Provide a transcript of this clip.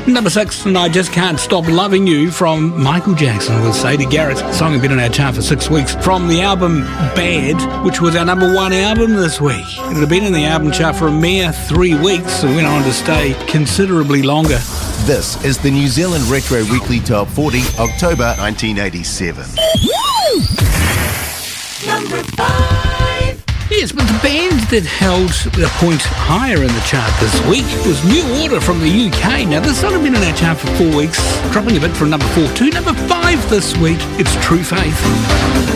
Number 6, and I Just Can't Stop Loving You from Michael Jackson with Sadie Garrett. The song had been on our chart for 6 weeks. From the album Bad, which was our number 1 album this week. It had been in the album chart for a mere 3 weeks, and went on to stay considerably longer. This is the New Zealand Retro Weekly Top 40, October 1987. Number 5. Yes, but the band that held a point higher in the chart this week was New Order from the UK. Now, this song had been in our chart for 4 weeks, dropping a bit from number 4 to number 5 this week. It's True Faith.